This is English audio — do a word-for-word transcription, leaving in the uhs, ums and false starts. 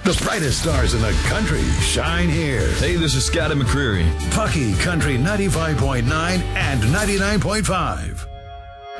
The brightest stars in the country shine here. Hey, this is Scotty McCreery. Pucky Country ninety-five point nine and ninety-nine point five.